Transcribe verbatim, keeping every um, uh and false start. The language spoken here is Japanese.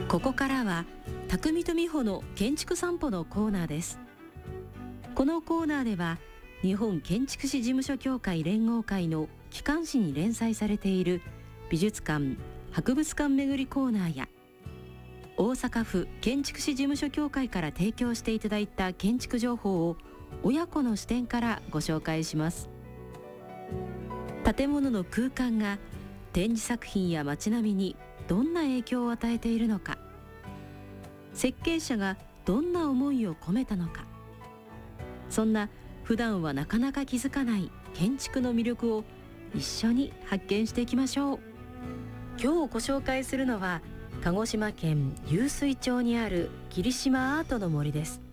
ここからは匠と美穂の建築散歩のコーナーです。このコーナーでは日本建築士事務所協会連合会の機関誌に連載されている美術館・博物館巡りコーナーや大阪府建築士事務所協会から提供していただいた建築情報を親子の視点からご紹介します。建物の空間が展示作品や街並みにどんな影響を与えているのか、設計者がどんな思いを込めたのか、そんな普段はなかなか気づかない建築の魅力を一緒に発見していきましょう。今日ご紹介するのは鹿児島県湧水町にある霧島アートの森です。